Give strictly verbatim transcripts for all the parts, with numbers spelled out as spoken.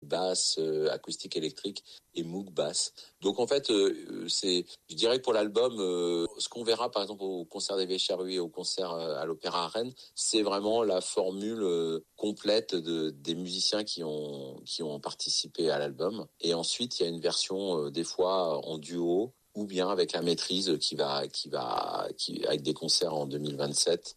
basse euh, acoustique électrique et Moog basse. Donc en fait, euh, c'est, je dirais que pour l'album, euh, ce qu'on verra par exemple au concert des Vieilles Charrues et au concert euh, à l'Opéra à Rennes, c'est vraiment la formule euh, complète de des musiciens qui ont qui ont participé à l'album. Et ensuite, il y a une version euh, des fois en duo, ou bien avec la maîtrise qui va, qui va, qui, avec des concerts en deux mille vingt-sept,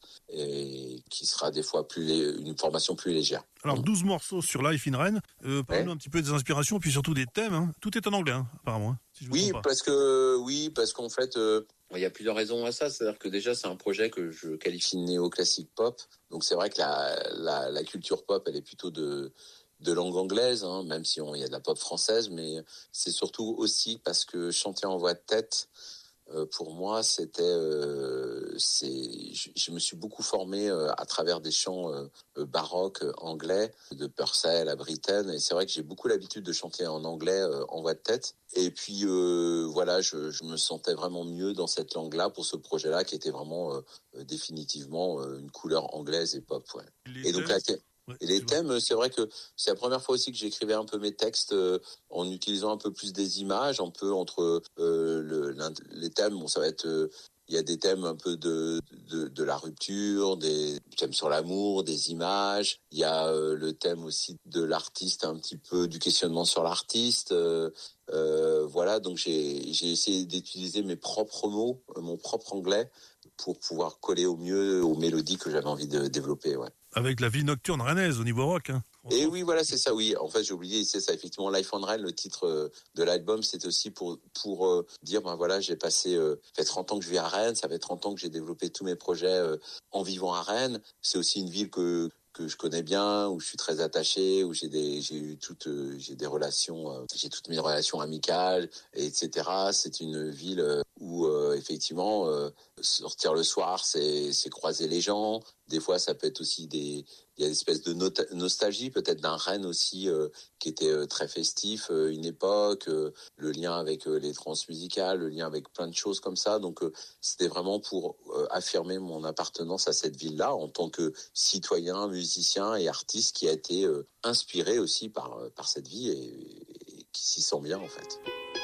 et qui sera des fois plus, une formation plus légère. Alors, douze morceaux sur Life in Rennes. Euh, parle-nous ouais. un petit peu des inspirations, puis surtout des thèmes, hein. Tout est en anglais, hein, apparemment, si je me oui, trompe pas. parce que, oui, parce qu'en fait, euh, il y a plusieurs raisons à ça. C'est-à-dire que déjà, c'est un projet que je qualifie de néo-classique pop. Donc, c'est vrai que la, la, la culture pop, elle est plutôt de, de langue anglaise, hein, même si on, il y a de la pop française, mais c'est surtout aussi parce que chanter en voix de tête, euh, pour moi, c'était, euh, c'est, je, je me suis beaucoup formé euh, à travers des chants euh, baroques euh, anglais, de Purcell à Britten, et c'est vrai que j'ai beaucoup l'habitude de chanter en anglais euh, en voix de tête. Et puis euh, voilà, je, je me sentais vraiment mieux dans cette langue-là pour ce projet-là, qui était vraiment euh, définitivement euh, une couleur anglaise et pop. Ouais. Les et donc là. Ouais, et les thèmes, c'est vrai que c'est la première fois aussi que j'écrivais un peu mes textes euh, en utilisant un peu plus des images, un peu entre euh, le, les thèmes. Bon, ça va être, euh, il y a des thèmes un peu de, de de la rupture, des thèmes sur l'amour, des images. Il y a euh, le thème aussi de l'artiste, un petit peu du questionnement sur l'artiste. Euh, euh, voilà, donc j'ai j'ai essayé d'utiliser mes propres mots, mon propre anglais, pour pouvoir coller au mieux aux mélodies que j'avais envie de développer. Ouais. Avec la vie nocturne rennaise au niveau rock, hein. Et oui, voilà, c'est ça, oui. En fait, j'ai oublié, c'est ça, effectivement, Life on Rennes, le titre euh, de l'album, c'est aussi pour pour euh, dire, ben voilà, j'ai passé, euh, ça fait trente ans que je vis à Rennes, ça fait trente ans que j'ai développé tous mes projets euh, en vivant à Rennes. C'est aussi une ville que que je connais bien, où je suis très attaché, où j'ai des, j'ai eu toutes, euh, j'ai des relations, euh, j'ai toutes mes relations amicales, et etc. C'est une ville euh, où euh, effectivement euh, sortir le soir, c'est c'est croiser les gens. Des fois, ça peut être aussi des, il y a une espèce de not- nostalgie peut-être d'un Rennes aussi euh, qui était euh, très festif, euh, une époque, euh, le lien avec euh, les transmusicales, le lien avec plein de choses comme ça. Donc euh, c'était vraiment pour euh, affirmer mon appartenance à cette ville-là en tant que citoyen, musicien et artiste qui a été euh, inspiré aussi par par cette vie et, et qui s'y sent bien en fait.